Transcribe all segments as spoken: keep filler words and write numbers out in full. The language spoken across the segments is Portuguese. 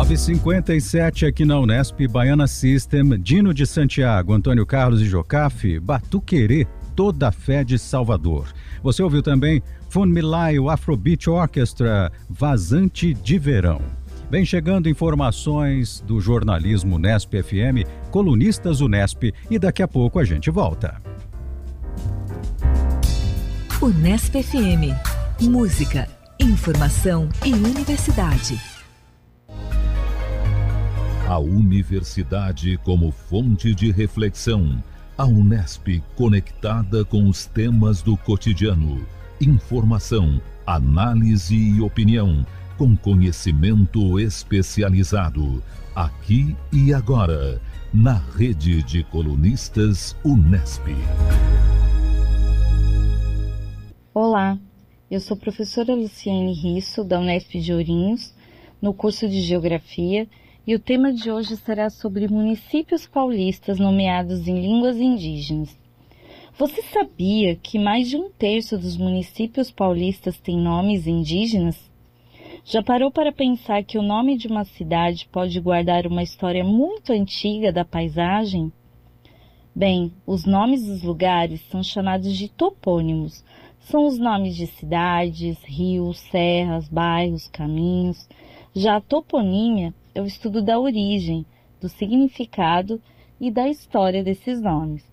nove e cinquenta e sete aqui na Unesp, Baiana System, Dino de Santiago, Antônio Carlos e Jocafe, Batuquerê, Toda a Fé de Salvador. Você ouviu também Fun Milai, o Afrobeat Orchestra, Vazante de Verão. Bem, chegando informações do jornalismo Unesp F M, colunistas Unesp, e daqui a pouco a gente volta. Unesp F M. Música, informação e universidade. A universidade como fonte de reflexão. A Unesp conectada com os temas do cotidiano. Informação, análise e opinião, com conhecimento especializado. Aqui e agora, na rede de colunistas Unesp. Olá, eu sou a professora Luciane Risso, da Unesp de Ourinhos, no curso de Geografia, e o tema de hoje será sobre municípios paulistas nomeados em línguas indígenas. Você sabia que mais de um terço dos municípios paulistas tem nomes indígenas? Já parou para pensar que o nome de uma cidade pode guardar uma história muito antiga da paisagem? Bem, os nomes dos lugares são chamados de topônimos. São os nomes de cidades, rios, serras, bairros, caminhos. Já a toponímia é o estudo da origem, do significado e da história desses nomes.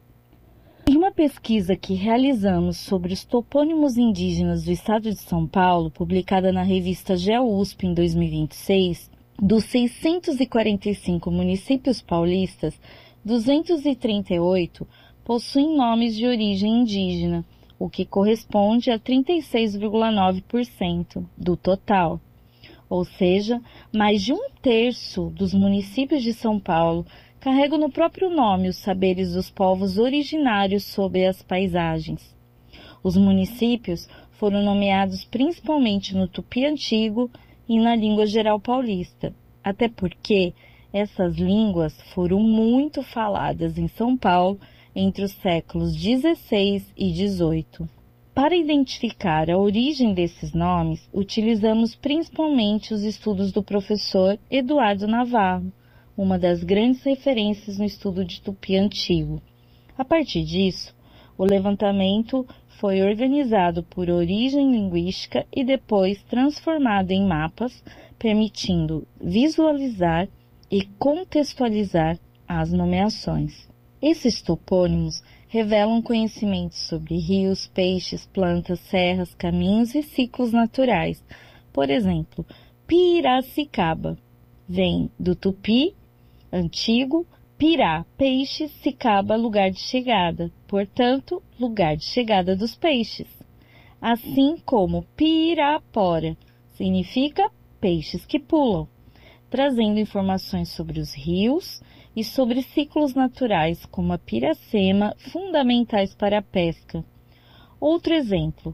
Em uma pesquisa que realizamos sobre os topônimos indígenas do estado de São Paulo, publicada na revista GeoUSP em dois mil e vinte e seis, dos seiscentos e quarenta e cinco municípios paulistas, duzentos e trinta e oito possuem nomes de origem indígena, o que corresponde a trinta e seis vírgula nove por cento do total. Ou seja, mais de um terço dos municípios de São Paulo carregam no próprio nome os saberes dos povos originários sobre as paisagens. Os municípios foram nomeados principalmente no tupi antigo e na língua geral paulista, até porque essas línguas foram muito faladas em São Paulo entre os séculos dezesseis e dezoito. Para identificar a origem desses nomes, utilizamos principalmente os estudos do professor Eduardo Navarro, uma das grandes referências no estudo de tupi antigo. A partir disso, o levantamento foi organizado por origem linguística e depois transformado em mapas, permitindo visualizar e contextualizar as nomeações. Esses topônimos revelam conhecimentos sobre rios, peixes, plantas, serras, caminhos e ciclos naturais. Por exemplo, Piracicaba vem do tupi antigo, pirá, peixe, cicaba, lugar de chegada, portanto, lugar de chegada dos peixes. Assim como Pirapora significa peixes que pulam, trazendo informações sobre os rios e sobre ciclos naturais como a piracema, fundamentais para a pesca. Outro exemplo,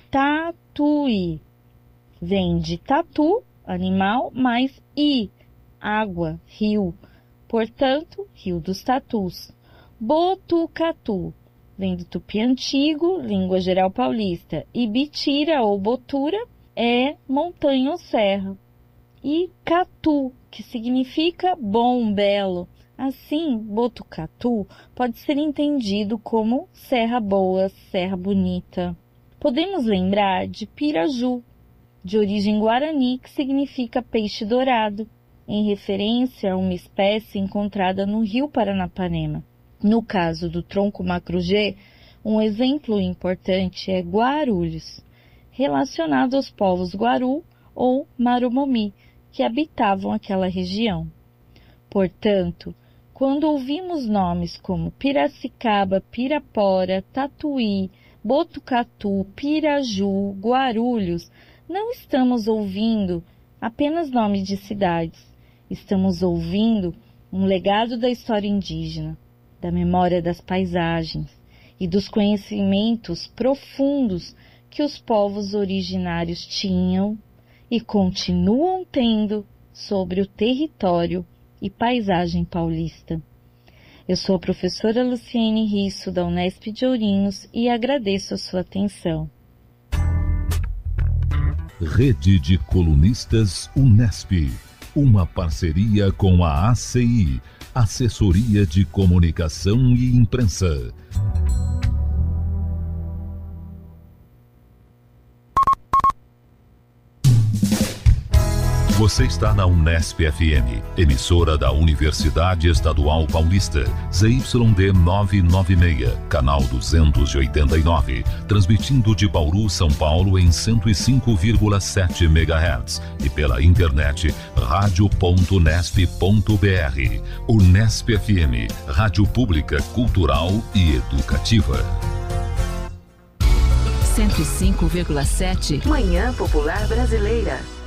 Tatuí, vem de tatu, animal, mais i, água, rio, portanto, rio dos tatus. Botucatu, vem do tupi antigo, língua geral paulista, e bitira ou botura é montanha ou serra. E catu, que significa bom, belo. Assim, Botucatu pode ser entendido como serra boa, serra bonita. Podemos lembrar de Piraju, de origem guarani, que significa peixe dourado, em referência a uma espécie encontrada no rio Paranapanema. No caso do tronco macrugê, um exemplo importante é Guarulhos, relacionado aos povos Guaru ou Marumomi, que habitavam aquela região. Portanto, quando ouvimos nomes como Piracicaba, Pirapora, Tatuí, Botucatu, Piraju, Guarulhos, não estamos ouvindo apenas nomes de cidades. Estamos ouvindo um legado da história indígena, da memória das paisagens e dos conhecimentos profundos que os povos originários tinham e continuam tendo sobre o território e paisagem paulista. Eu sou a professora Luciane Risso, da Unesp de Ourinhos, e agradeço a sua atenção. Rede de Colunistas Unesp. Uma parceria com a A C I, Assessoria de Comunicação e Imprensa. Você está na Unesp F M, emissora da Universidade Estadual Paulista, Z Y D novecentos e noventa e seis, canal duzentos e oitenta e nove, transmitindo de Bauru, São Paulo em cento e cinco vírgula sete megahertz e pela internet rádio ponto unesp ponto br. Unesp F M, rádio pública, cultural e educativa. cento e cinco vírgula sete Manhã Popular Brasileira.